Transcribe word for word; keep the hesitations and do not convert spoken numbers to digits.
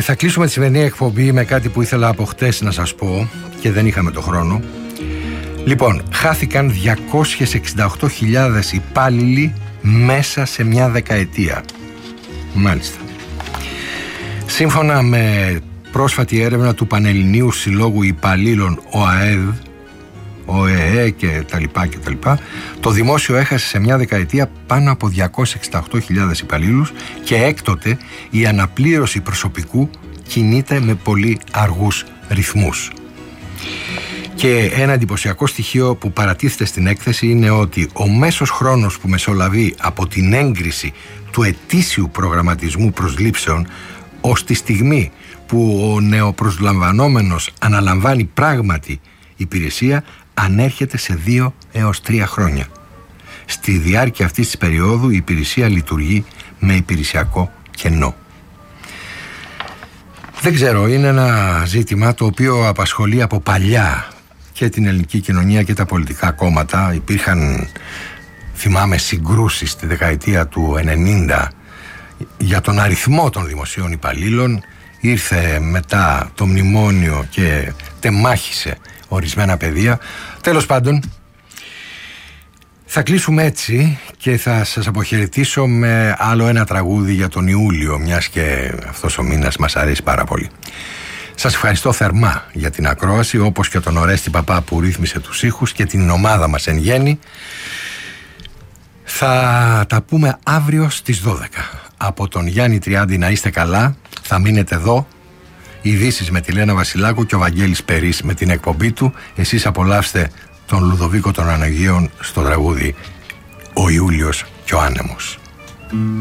θα κλείσουμε τη σημερινή εκπομπή με κάτι που ήθελα από χτες να σας πω και δεν είχαμε το χρόνο. Λοιπόν, χάθηκαν διακόσιες εξήντα οκτώ χιλιάδες υπάλληλοι μέσα σε μια δεκαετία. Μάλιστα. Σύμφωνα με πρόσφατη έρευνα του Πανελληνίου Συλλόγου Υπαλλήλων ΟΑΕΔ, ΟΕΕ και τα λοιπά και τα λοιπά, το δημόσιο έχασε σε μια δεκαετία πάνω από διακόσιες εξήντα οκτώ χιλιάδες υπαλλήλους και έκτοτε η αναπλήρωση προσωπικού κινείται με πολύ αργούς ρυθμούς. Και ένα εντυπωσιακό στοιχείο που παρατίθεται στην έκθεση είναι ότι ο μέσος χρόνος που μεσολαβεί από την έγκριση του ετήσιου προγραμματισμού προσλήψεων ως τη στιγμή που ο νεοπροσλαμβανόμενος αναλαμβάνει πράγματι υπηρεσία ανέρχεται σε δύο έως τρία χρόνια. Στη διάρκεια αυτής της περίοδου η υπηρεσία λειτουργεί με υπηρεσιακό κενό. Δεν ξέρω, είναι ένα ζήτημα το οποίο απασχολεί από παλιά και την ελληνική κοινωνία και τα πολιτικά κόμματα. Υπήρχαν, θυμάμαι, συγκρούσεις στη δεκαετία του ενενήντα για τον αριθμό των δημοσίων υπαλλήλων. Ήρθε μετά το μνημόνιο και τεμάχισε ορισμένα πεδία. Τέλος πάντων, θα κλείσουμε έτσι και θα σας αποχαιρετήσω με άλλο ένα τραγούδι για τον Ιούλιο, μιας και αυτός ο μήνας μας αρέσει πάρα πολύ. Σας ευχαριστώ θερμά για την ακρόαση, όπως και τον Ορέστη Παπά που ρύθμισε τους ήχους και την ομάδα μας εν γέννη. Θα τα πούμε αύριο στις δώδεκα. Από τον Γιάννη Τριάντη να είστε καλά, θα μείνετε εδώ. Ειδήσεις με τη Λένα Βασιλάκου και ο Βαγγέλης Περής με την εκπομπή του. Εσείς απολαύστε τον Λουδοβίκο των Αναγίων στο τραγούδι «Ο Ιούλιος και ο Άνεμος».